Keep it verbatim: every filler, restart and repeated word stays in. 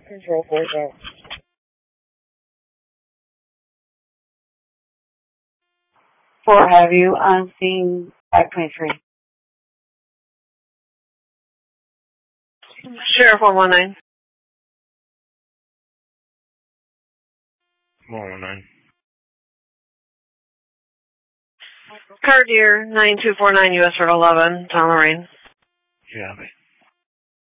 Control four zero. Four, have you on scene five twenty-three? Sheriff one one nine. one one nine. Cardier nine two four nine U S Route eleven, Tom Lorraine. Yeah.